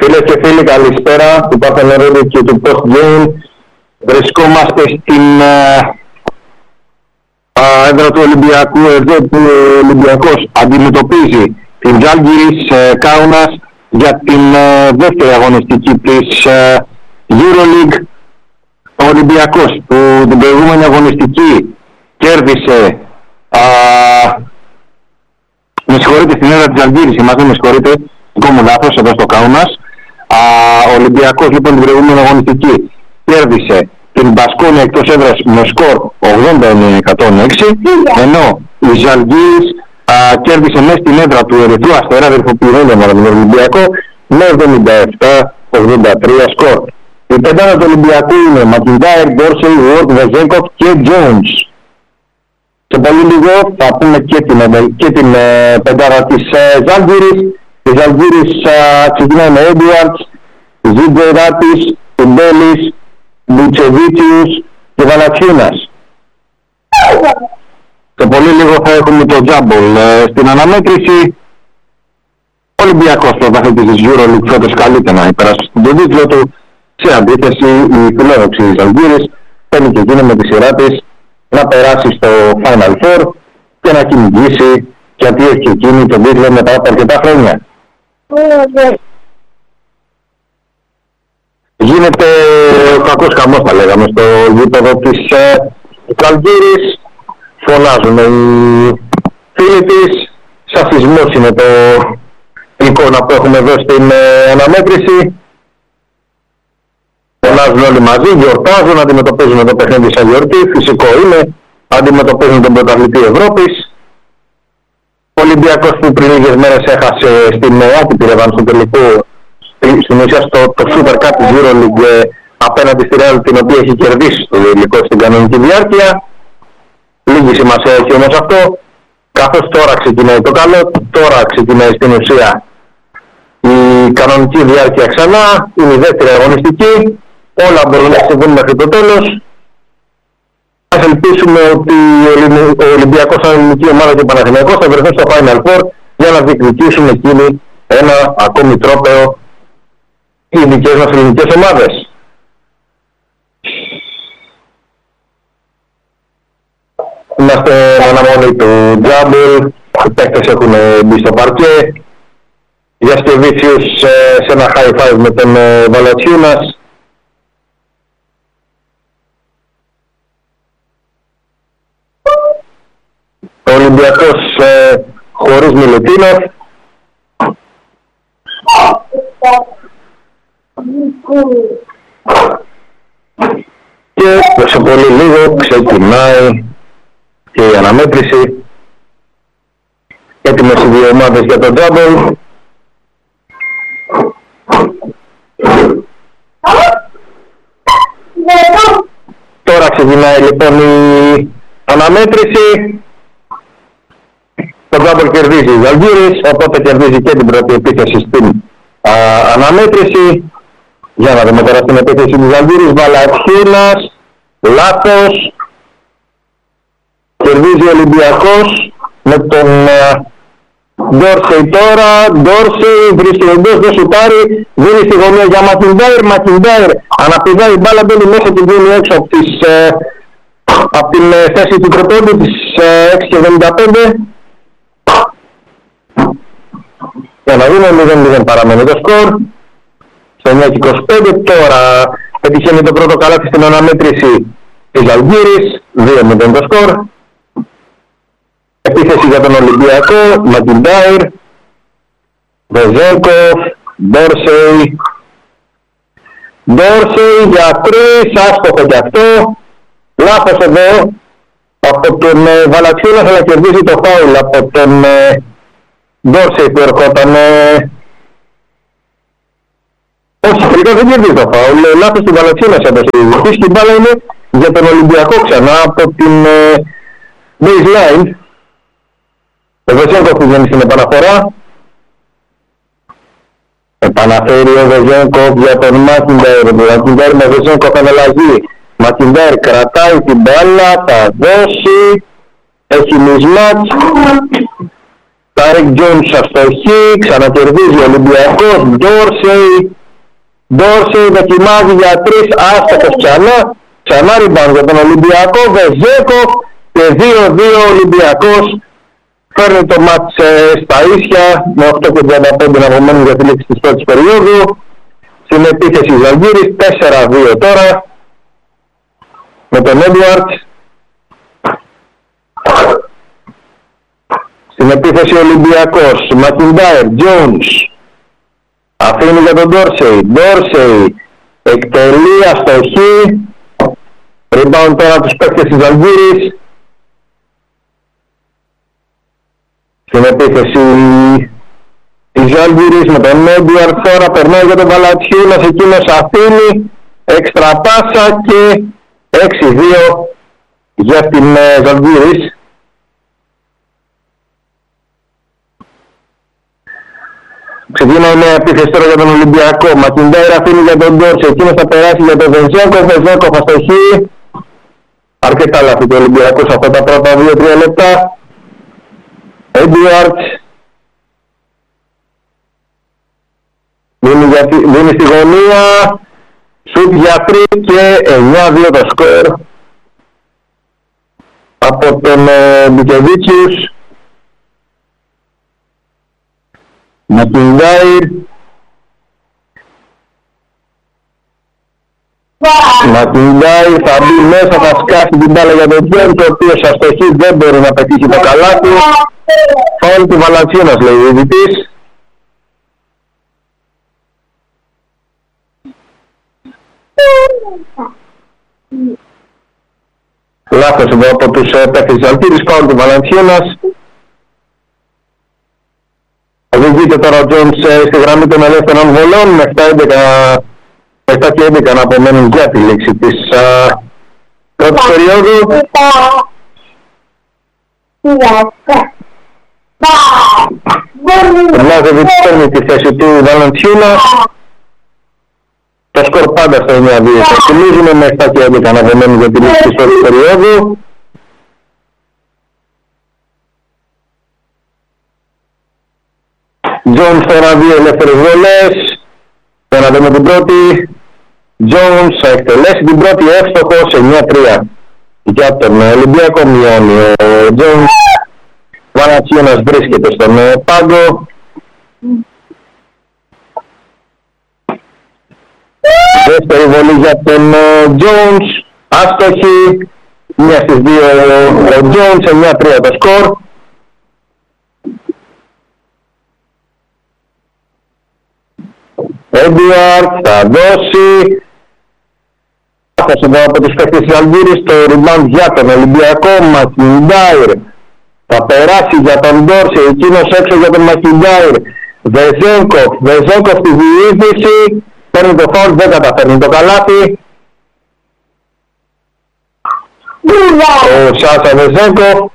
Φίλες και φίλοι, καλησπέρα του Παθενερόδου και του Post Game. Βρισκόμαστε στην έδρα του Ολυμπιακού, εδώ που ο Ολυμπιακός αντιμετωπίζει την Ζάλγκιρις Κάουνας για την δεύτερη αγωνιστική της EuroLeague. Ο Ολυμπιακός που την προηγούμενη αγωνιστική κέρδισε, με συγχωρείτε, στην έδρα της Ζάλγκιρις, με συγχωρείτε, δικό μου λάθος εδώ στο Κάουνας. Ο Ολυμπιακός λοιπόν την προηγούμενη αγωνιστική κέρδισε την Μπασκόνια εκτός έδρας με σκορ 89-106, ενώ η Ζαλγκίρις κέρδισε μέσα στην έδρα του Ερυθρού Αστέρα, αδερφοποιημένη με τον Ολυμπιακό, με 77-83 σκορ. Η πεντάδα του Ολυμπιακού είναι Μακιντάιρ, Ντόρσεϊ, Ward, Βεζέγκοφ και Jones. Σε πολύ λίγο θα πούμε και την πεντάδα της Ζαλγκίρις. Η Ζαλγκίρις ξεκινάει με Έντουαρτς, Ζιντζεράτης, Τουμπέλης, Μπουτσεβίτσιους και Βαλατσίνας. Σε πολύ λίγο θα έχουμε το τζάμπολ. Στην αναμέτρηση, ο Ολυμπιακός πρωταθλητής της EuroLeague φέτος καλείται να υπεράσει στον τίτλο του. Σε αντίθεση, η φιλόδοξη Ζαλγκίρις θέλει και εκείνη με τη σειρά της να περάσει στο Final Four και να κυνηγήσει, γιατί έχει και εκείνη τον τίτλο μετά από αρκετά χρόνια. Γίνεται ο κακός καμός, θα λέγαμε, στο γήπεδο της Ζαλγκίρις. Φωνάζουν οι φίλοι της. Σαφισμός είναι το εικόνα που έχουμε εδώ στην αναμέτρηση. Φωνάζουν όλοι μαζί, γιορτάζουν, αντιμετωπίζουν το παιχνίδι σαν γιορτή. Φυσικό είναι, αντιμετωπίζουν τον πρωταθλητή Ευρώπης. Ο Ολυμπιακός που πριν λίγες μέρες έχασε στην άτυπη ρεβάνς του τελικού, στην ουσία το Super Cup της EuroLeague απέναντι στη Real, την οποία έχει κερδίσει στο υλικό στην κανονική διάρκεια. Λίγη σημασία έχει όμως αυτό, καθώς τώρα ξεκινάει το καλό, τώρα ξεκινάει στην ουσία η κανονική διάρκεια ξανά, είναι η δεύτερη αγωνιστική, όλα μπορούν να συμβούν μέχρι το τέλος. Ας ελπίσουμε ότι ο Ολυμπιακός σαν ελληνική ομάδα και ο Παναθηναϊκός θα βρεθούν στο Final Four για να διεκδικήσουν εκείνοι ένα ακόμη τρόπαιο οι δικές μας ελληνικές ομάδες. Είμαστε αναμονή του τζάμπολ, οι παίκτες έχουν μπει στο παρκέ. Γιασκεβίτσιους σε ένα high five με τον Βαλατσίνας. Ο Ολυμπιακός χωρίς Μιλουτίνοφ. Και σε πολύ λίγο ξεκινάει και η αναμέτρηση. Έτοιμες οι δύο ομάδες για το τζάμπολ. Τώρα ξεκινάει λοιπόν η αναμέτρηση. Το τζάμπολ κερδίζει η Ζαλγκίρις, οπότε κερδίζει και την πρώτη επίθεση στην αναμέτρηση. Για να δούμε τώρα στην επίθεση της Ζαλγκίρις. Βαλατσίνας, λάθος. Κερδίζει ο Ολυμπιακός με τον Ντόρσεϊ τώρα. Ντόρσεϊ βρίσκει εντός, δεν σουτάρει. Δίνει στη γωνία για Μακιντάιρ. Μακιντάιρ αναπηδάει, η μπάλα μπαίνει μέσα και βγαίνει έξω από την θέση του πρωτόντου της 6.75. Για να δούμε, 0-0 παραμένει το σκορ. Στο 9.25 τώρα πετυχαίνει το πρώτο καλάθι στην αναμέτρηση της Ζαλγκίρις. 2-0 το σκορ. Επίθεση για τον Ολυμπιακό, Μακιντάιρ, Βεζέγκοφ, Ντόρσεϊ. Ντόρσεϊ για 3, άστοχο κι αυτό. Λάθος εδώ από τον Βαλατσίνα, αλλά κερδίζει το φάουλ από τον Ντόρσεϊ που ερχόταν. Όχι, τελικά δεν κερδίζει το φάουλ, λάθος του Βαλατσίνας εδώ. Η μπάλα είναι για τον Ολυμπιακό ξανά από την baseline. Ο Βεζέγκοφ που βγαίνει στην επαναφορά. Επαναφέρει ο Βεζέγκοφ για τον Μακιντάιρ. Μακιντάιρ με Βεζέγκοφ αναλλαγή. Μακιντάιρ κρατάει την μπάλα, θα δώσει. Έχει μισμάτς. Τάρικ Τζόουνς αστοχή, ξανακερδίζει ο Ολυμπιακός. Ντόρσεϊ. Ντόρσεϊ δοκιμάζει για 3, άστοχος ξανά rebound για τον Ολυμπιακό. Βεζέκοφ και 2-2 Ολυμπιακός φέρνει το μάτς στα ίσια με 8:35 να απομένουν για τη λήξη της πρώτης περίοδου. Στην επίθεση Ζαλγκίρης 4-2 τώρα με τον Έντουαρτς. Στην επίθεση Ολυμπιακός Μακιντάιρ, Jones αφήνει για τον Ντόρσεϊ. Ντόρσεϊ εκτελεί, αστοχή. Rebound τώρα τους παίκτες της Ζαλγκίρης. Στην επίθεση της Ζάλγκιρης με τον Έντουαρτ τώρα περνάει για τον Παλατσιούνας, εκείνος αφήνει έξτρα πάσα και 6-2 για την Ζάλγκιρης. Ξεκινάει μια επίθεση τώρα για τον Ολυμπιακό. Μακιντάιρ αφήνει για τον Ντόρσεϊ, εκείνος θα περάσει για τον Βεζέκοφ. Βεζέκοφ αστοχή. Αρκετά λάθη του Ολυμπιακού σε αυτά τα πρώτα 2-3 λεπτά. Έντουαρτς δίνει στη γωνία, σουτ για 3 και 9-2 το σκορ από τον Μπικεβίτσιους. Μακιντάιρ θα μπει μέσα, θα σκάσει την μπάλα για τον Τζέρ, ο οποίος αστοχή δεν μπορεί να πετύχει το καλάθι. Φάουλ του Βαλαντσιούνας λέει ο διαιτητής. Λάθος εδώ από τους παίκτες της Ζαλγκίρης, φάουλ του Βαλαντσιούνας. Οδηγείται τώρα ο Τζόνς στη γραμμή των ελεύθερων βολών με 7 και 11 να απομένουν για τη λήξη της πρώτης περίοδου. Ο Λάζεβιτς παίρνει τη θέση του Βαλαντσιούνα. Το σκορ πάντα στο 9-2. Θα θυμίζουμε με 7 και 11 να απομένουν για τη λήξη της πρώτης περίοδου. Jones τώρα 2 ελεύθερες βολές. Τώρα δούμε την πρώτη. Jones θα εκτελέσει την πρώτη, εύστοχος 9-3 για τον Ολυμπιακό. Μειώνει ο Jones. Βαλαντσιούνας βρίσκεται στον πάγκο. Δεύτερη βολή για τον Jones, άστοχη. Μία στις 2 ο Jones, 9-3 το σκορ. Έντουαρτ θα δώσει. Άθος εδώ από τους παίκτες της Ζαλγκίρης, το rebound για τον Ολυμπιακό. Μακιντάιρ θα περάσει για τον Ντόρσεϊ, εκείνος έξω για τον Μακιντάιρ. Βεζέγκοφ στη διείσδυση, παίρνει το φάουλ, δεν καταφέρνει το καλάθι. Ο Σάσα Βεζέγκοφ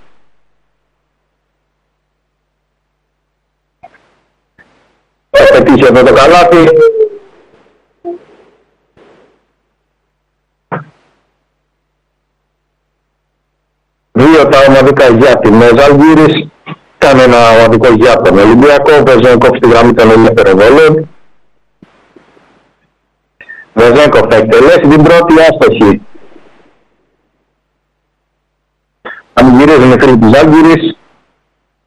θα πετύχει εδώ το καλάθι. Δύο τα ομαδικά για την Ζαλγκίρης, κανένα ομαδικό για τον Ολυμπιακό. Βεζέγκοφ στη γραμμή των ελεύθερων βολών. Βεζέγκοφ θα εκτελέσει την πρώτη, άστοχη. Αν γυρίζουν οι φίλοι της Ζαλγκίρης.